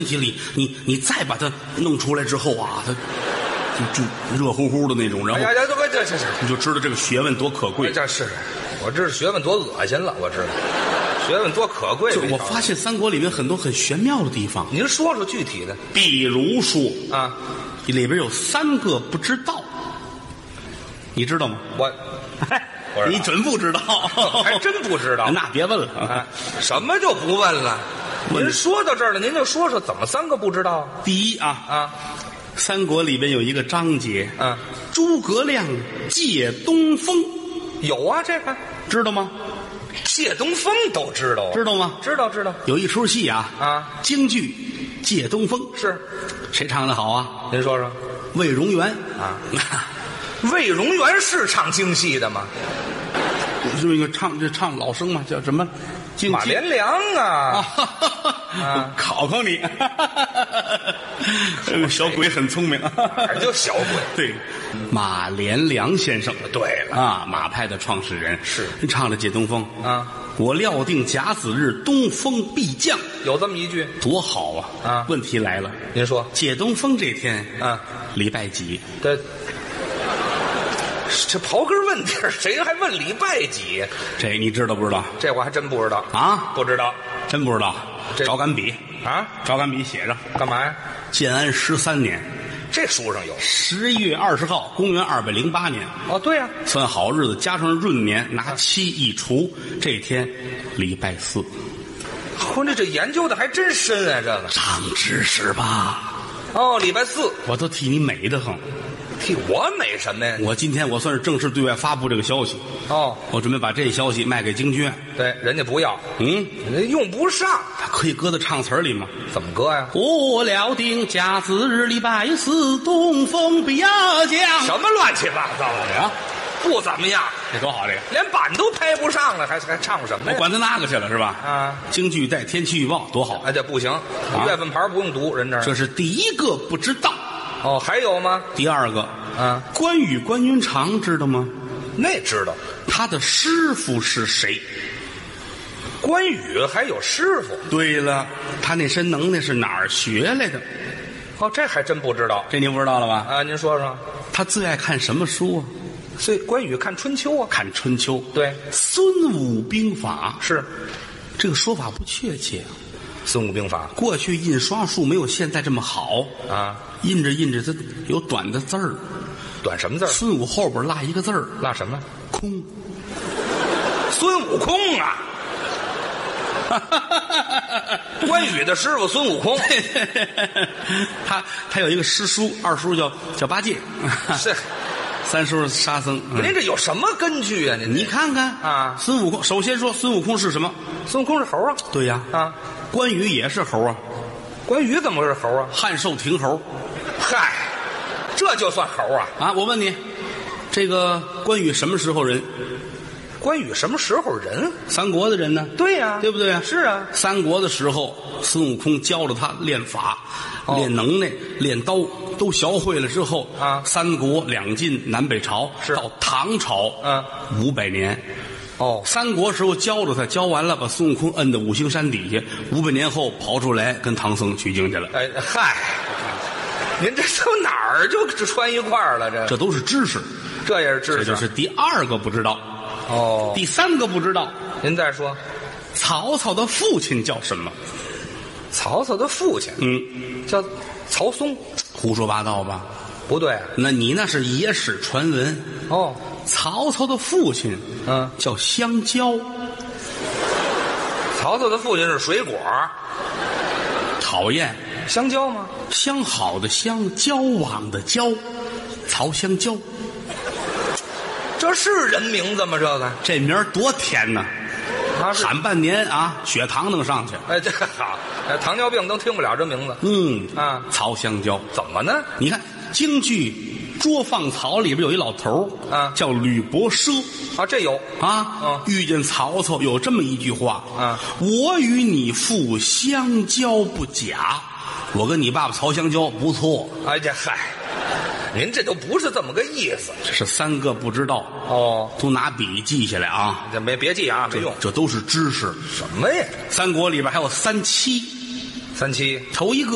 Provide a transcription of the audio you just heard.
体里，你再把它弄出来之后啊，它就热乎乎的那种，然后这你就知道这个学问多可贵。 这是，我知道学问多恶心了，我知道学问多可贵。 我发现三国里面很多很玄妙的地方。 您说说具体的， 比如说啊， 里边有3个不知道，你知道吗？ 我你准不知道， 还真不知道。 那别问了啊，什么就不问了？您说到这儿了，您就说说怎么3个不知道？ 第一啊，三国里边有一个章节，诸葛亮借东风， 有啊，这个知道吗？ 借东风都知道， 知道吗？ 知道。 有一出戏京剧《借东风》， 是谁唱的好啊？ 您说说。 魏荣元啊，魏荣元是唱京戏的吗？ 是一个唱老生嘛，叫什么？ 马连良啊！ 考考你，小鬼很聪明， 哪就小鬼？ 对，马连良先生。 对了马派的创始人是唱的《借东风》 啊。 我料定甲子日，东风必降， 有这么一句， 多好啊！问题来了， 您说借东风这天礼拜几？ 这刨根问底儿，谁还问礼拜几？ 这你知道不知道？ 这我还真不知道啊， 不知道， 真不知道。找杆笔啊， 找杆笔写着干嘛呀？ 建安13年， 这书上有 11月20号，公元208年。 哦，对呀， 算好日子，加上闰年，拿7一除，这天礼拜4。 这研究的还真深啊，这个长知识吧？ 哦，礼拜4， 我都替你美得很。 替我美什么呀？ 我今天算是正式对外发布这个消息。 哦， 我准备把这消息卖给京剧院。 对，人家不要，人家用不上。 他可以搁在唱词里吗？ 怎么搁呀？ 我料定甲子日礼拜4，东风必要降。 什么乱七八糟的呀？不怎么样， 这多好，这个连板都拍不上了，还唱什么呀？ 我管他那个去了是吧？ 啊， 京剧带天气预报多好。 这不行，月份牌不用读，人这儿。 这是第一个不知道。 哦，还有吗？ 第2个，关羽关云长知道吗？ 那知道。 他的师傅是谁？ 关羽还有师傅？ 对了，他那身能耐是哪儿学来的？ 哦，这还真不知道。 这您不知道了吧？ 啊，您说说。 他最爱看什么书啊？ 所以关羽看春秋啊。 看春秋。对，孙武兵法是。 这个说法不确切。 孙武兵法过去印刷术没有现在这么好啊， 印着它有短的字儿。 短什么字儿？ 孙武后边落一个字儿， 落什么？ 空。 孙悟空啊！关羽的师傅孙悟空， 他有一个师叔，二叔叫八戒， 是三叔沙僧。 您这有什么根据啊？ 你看看啊， 孙悟空首先说孙悟空是什么？ 孙悟空是猴啊。 对呀，关羽也是猴啊。 关羽怎么是猴啊？ 汉寿亭猴。 嗨，这就算猴啊？ 啊，我问你，这个关羽什么时候人？ 关羽什么时候人？ 三国的人呢？ 对呀， 对不对啊？ 是啊， 三国的时候，孙悟空教了他练法、练能耐、练刀，都学会了之后啊， 三国两晋南北朝到唐朝，500年。 哦， 三国时候教着他，教完了把孙悟空摁到五行山底下，500年后跑出来跟唐僧取经去了。 哎嗨，您这从哪儿就穿一块儿了？这都是知识， 这也是知识。 这就是第2个不知道。 哦， 第3个不知道， 您再说， 曹操的父亲叫什么？ 曹操的父亲，叫曹嵩。 胡说八道吧？ 不对， 那你那是野史传闻。 哦， 曹操的父亲，叫香蕉。 曹操的父亲是水果， 讨厌。 香蕉吗？ 相好的相，交往的交，曹香蕉。 这是人名字吗？这名儿多甜呐！喊半年血糖能上去。 哎，这好，糖尿病都听不了这名字。 曹香蕉怎么呢？ 你看京剧《捉放曹》里边有一老头叫吕伯奢这有遇见曹操有这么一句话我与你父相交不假，我跟你爸爸曹香蕉不错。 哎呀嗨，您这都不是这么个意思。 这是3个不知道都拿笔记下来啊！ 别记啊，没用， 这都是知识。 什么呀？ 三国里边还有3七， 头一个。